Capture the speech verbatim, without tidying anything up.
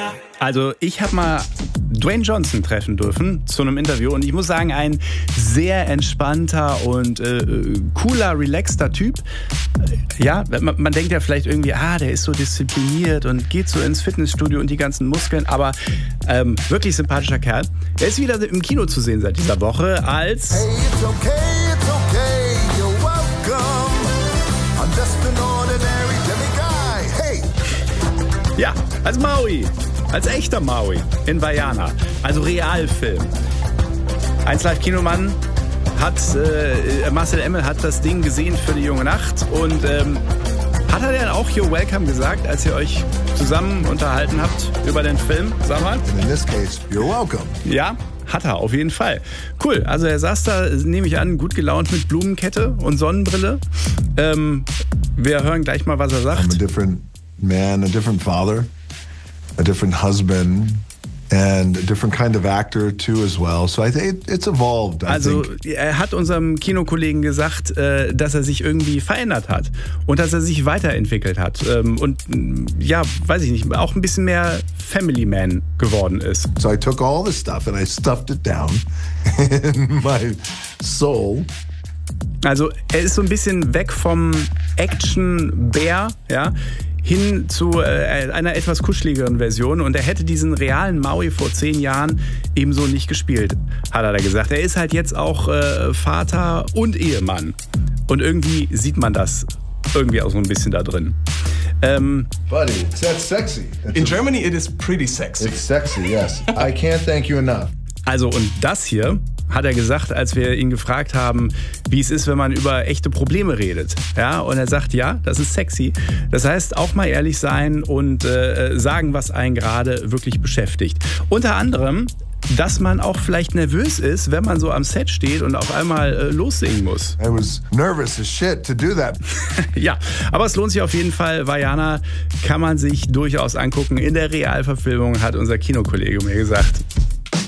Also ich habe mal Dwayne Johnson treffen dürfen zu einem Interview und ich muss sagen, ein sehr entspannter und äh, cooler, relaxter Typ. Ja, man, man denkt ja vielleicht irgendwie, ah, der ist so diszipliniert und geht so ins Fitnessstudio und die ganzen Muskeln, aber ähm, wirklich sympathischer Kerl. Er ist wieder im Kino zu sehen seit dieser Woche als... Hey, it's okay, it's okay, you're welcome. I'm just an ordinary demiguy. Hey! Ja, als Maui. Als echter Maui in Vaiana, also Realfilm. eins Live Kinomann hat, äh, Marcel Emmel hat das Ding gesehen für die junge Nacht und ähm, hat er denn auch You're Welcome gesagt, als ihr euch zusammen unterhalten habt über den Film? Sag mal. And in this case, you're welcome. Ja, hat er auf jeden Fall. Cool, also er saß da, nehme ich an, gut gelaunt mit Blumenkette und Sonnenbrille. Ähm, wir hören gleich mal, was er sagt. I'm a different man, a different father. A different husband and a different kind of actor too as well. So I think it's evolved. I also think. Er hat unserem Kinokollegen gesagt, dass er sich irgendwie verändert hat und dass er sich weiterentwickelt hat und ja, weiß ich nicht, auch ein bisschen mehr Family Man geworden ist. So I took all this stuff and I stuffed it down in my soul. Also er ist so ein bisschen weg vom Action-Bär, ja, hin zu äh, einer etwas kuscheligeren Version und er hätte diesen realen Maui vor zehn Jahren ebenso nicht gespielt, hat er da gesagt. Er ist halt jetzt auch äh, Vater und Ehemann und irgendwie sieht man das irgendwie auch so ein bisschen da drin. Ähm, Buddy, that's sexy. It's In a, Germany it is pretty sexy. It's sexy, yes. I can't thank you enough. Also und das hier hat er gesagt, als wir ihn gefragt haben, wie es ist, wenn man über echte Probleme redet. Ja, und er sagt, ja, das ist sexy. Das heißt, auch mal ehrlich sein und äh, sagen, was einen gerade wirklich beschäftigt. Unter anderem, dass man auch vielleicht nervös ist, wenn man so am Set steht und auf einmal äh, lossingen muss. I was nervous as shit to do that. Ja, aber es lohnt sich auf jeden Fall. Vaiana kann man sich durchaus angucken. In der Realverfilmung, hat unser Kinokollege mir gesagt.